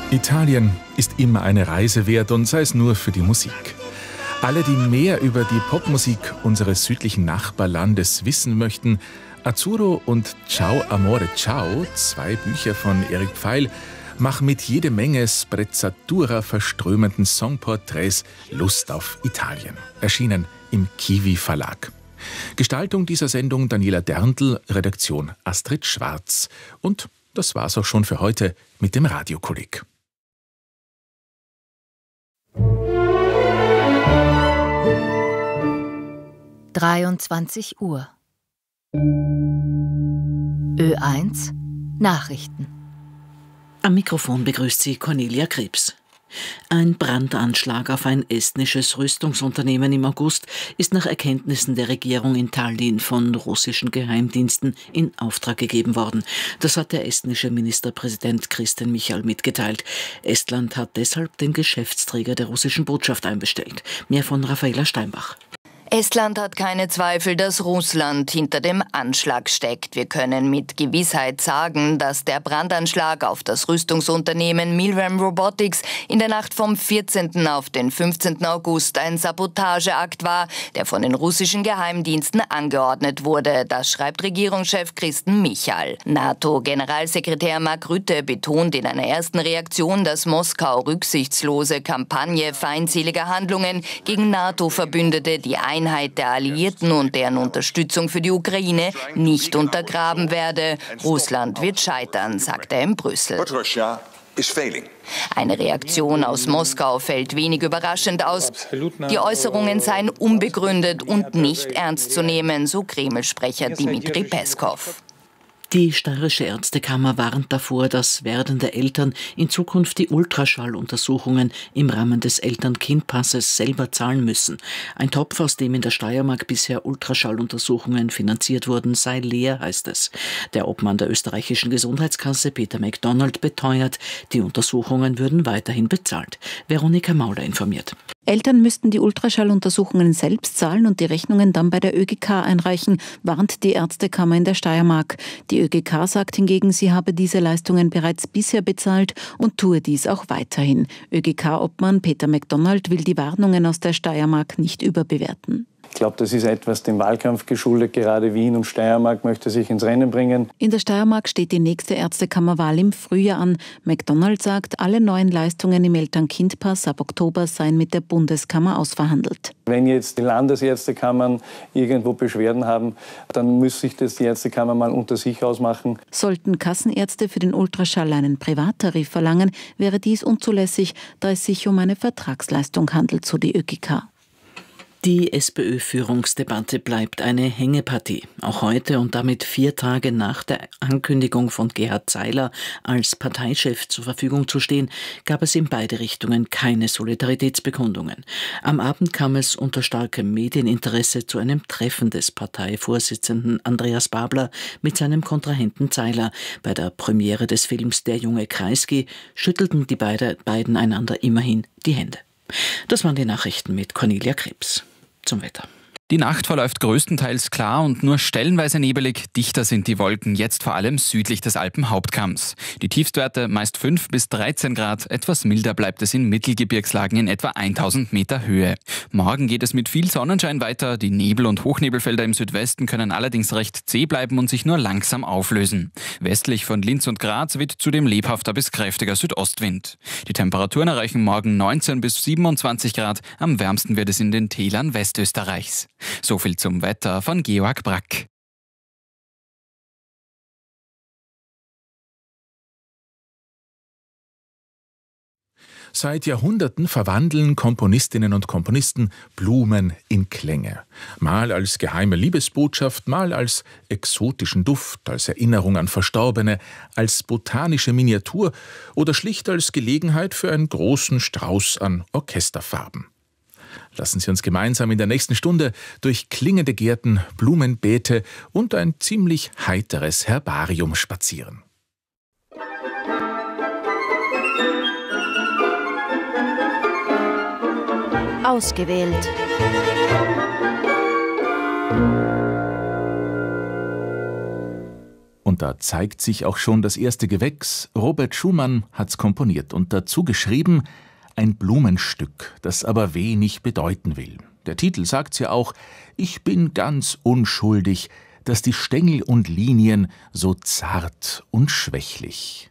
Italien ist immer eine Reise wert und sei es nur für die Musik. Alle, die mehr über die Popmusik unseres südlichen Nachbarlandes wissen möchten, Azzurro und Ciao Amore Ciao, 2 Bücher von Eric Pfeil, machen mit jede Menge Sprezzatura verströmenden Songporträts Lust auf Italien. Erschienen im Kiwi Verlag. Gestaltung dieser Sendung Daniela Derntl, Redaktion Astrid Schwarz. Und das war's auch schon für heute mit dem Radiokolleg. (23 Uhr) Ö1 Nachrichten. Am Mikrofon begrüßt sie Cornelia Krebs. Ein Brandanschlag auf ein estnisches Rüstungsunternehmen im August ist nach Erkenntnissen der Regierung in Tallinn von russischen Geheimdiensten in Auftrag gegeben worden. Das hat der estnische Ministerpräsident Kristen Michal mitgeteilt. Estland hat deshalb den Geschäftsträger der russischen Botschaft einbestellt. Mehr von Raffaela Steinbach. Estland hat keine Zweifel, dass Russland hinter dem Anschlag steckt. Wir können mit Gewissheit sagen, dass der Brandanschlag auf das Rüstungsunternehmen Milrem Robotics in der Nacht vom 14. auf den 15. August ein Sabotageakt war, der von den russischen Geheimdiensten angeordnet wurde. Das schreibt Regierungschef Kristen Michal. NATO-Generalsekretär Mark Rutte betont in einer ersten Reaktion, dass Moskau rücksichtslose Kampagne feindseliger Handlungen gegen NATO-Verbündete, die Einheit der Alliierten und deren Unterstützung für die Ukraine nicht untergraben werde. Russland wird scheitern, sagt er in Brüssel. Eine Reaktion aus Moskau fällt wenig überraschend aus. Die Äußerungen seien unbegründet und nicht ernst zu nehmen, so Kreml-Sprecher Dmitri Peskov. Die Steirische Ärztekammer warnt davor, dass werdende Eltern in Zukunft die Ultraschalluntersuchungen im Rahmen des Eltern-Kind-Passes selber zahlen müssen. Ein Topf, aus dem in der Steiermark bisher Ultraschalluntersuchungen finanziert wurden, sei leer, heißt es. Der Obmann der österreichischen Gesundheitskasse, Peter MacDonald, beteuert, die Untersuchungen würden weiterhin bezahlt. Veronika Mauler informiert. Eltern müssten die Ultraschalluntersuchungen selbst zahlen und die Rechnungen dann bei der ÖGK einreichen, warnt die Ärztekammer in der Steiermark. Die ÖGK sagt hingegen, sie habe diese Leistungen bereits bisher bezahlt und tue dies auch weiterhin. ÖGK-Obmann Peter MacDonald will die Warnungen aus der Steiermark nicht überbewerten. Ich glaube, das ist etwas dem Wahlkampf geschuldet. Gerade Wien und Steiermark möchte sich ins Rennen bringen. In der Steiermark steht die nächste Ärztekammerwahl im Frühjahr an. MacDonald sagt, alle neuen Leistungen im Eltern-Kind-Pass ab Oktober seien mit der Bundeskammer ausverhandelt. Wenn jetzt die Landesärztekammern irgendwo Beschwerden haben, dann muss sich das die Ärztekammer mal unter sich ausmachen. Sollten Kassenärzte für den Ultraschall einen Privattarif verlangen, wäre dies unzulässig, da es sich um eine Vertragsleistung handelt, so die ÖGK. Die SPÖ-Führungsdebatte bleibt eine Hängepartie. Auch heute und damit 4 Tage nach der Ankündigung von Gerhard Zeiler als Parteichef zur Verfügung zu stehen, gab es in beide Richtungen keine Solidaritätsbekundungen. Am Abend kam es unter starkem Medieninteresse zu einem Treffen des Parteivorsitzenden Andreas Babler mit seinem Kontrahenten Zeiler. Bei der Premiere des Films Der junge Kreisky schüttelten die beiden einander immerhin die Hände. Das waren die Nachrichten mit Cornelia Krebs. Zum Wetter. Die Nacht verläuft größtenteils klar und nur stellenweise nebelig. Dichter sind die Wolken, jetzt vor allem südlich des Alpenhauptkamms. Die Tiefstwerte meist 5 bis 13 Grad. Etwas milder bleibt es in Mittelgebirgslagen in etwa 1000 Meter Höhe. Morgen geht es mit viel Sonnenschein weiter. Die Nebel- und Hochnebelfelder im Südwesten können allerdings recht zäh bleiben und sich nur langsam auflösen. Westlich von Linz und Graz weht zudem lebhafter bis kräftiger Südostwind. Die Temperaturen erreichen morgen 19 bis 27 Grad. Am wärmsten wird es in den Tälern Westösterreichs. So viel zum Wetter von Georg Brack. Seit Jahrhunderten verwandeln Komponistinnen und Komponisten Blumen in Klänge. Mal als geheime Liebesbotschaft, mal als exotischen Duft, als Erinnerung an Verstorbene, als botanische Miniatur oder schlicht als Gelegenheit für einen großen Strauß an Orchesterfarben. Lassen Sie uns gemeinsam in der nächsten Stunde durch klingende Gärten, Blumenbeete und ein ziemlich heiteres Herbarium spazieren. Ausgewählt. Und Und da zeigt sich auch schon das erste Gewächs. Robert Schumann hat's komponiert und dazu geschrieben: ein Blumenstück, das aber wenig bedeuten will. Der Titel sagt's ja auch: Ich bin ganz unschuldig, dass die Stängel und Linien so zart und schwächlich.